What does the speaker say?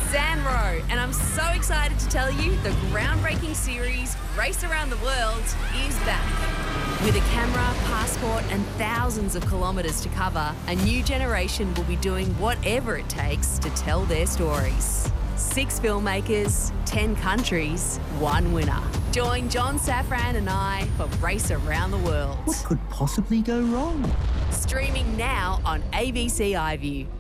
Zanro, and I'm so excited to tell you the groundbreaking series Race Around the World is back. With a camera, passport and thousands of kilometres to cover, a new generation will be doing whatever it takes to tell their stories. 6 filmmakers, 10 countries, 1 winner. Join John Safran and I for Race Around the World. What could possibly go wrong? Streaming now on ABC iView.